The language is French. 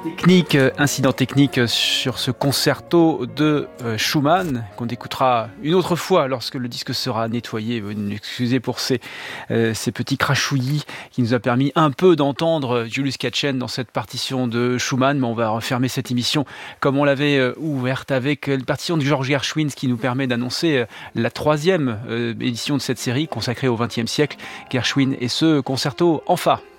Incident technique sur ce concerto de Schumann qu'on écoutera une autre fois lorsque le disque sera nettoyé. Excusez pour ces petits crachouillis qui nous a permis un peu d'entendre Julius Katchen dans cette partition de Schumann, mais on va refermer cette émission comme on l'avait ouverte avec la partition de Georges Gershwin, ce qui nous permet d'annoncer la 3e édition de cette série consacrée au XXe siècle, Gershwin et ce concerto en fa.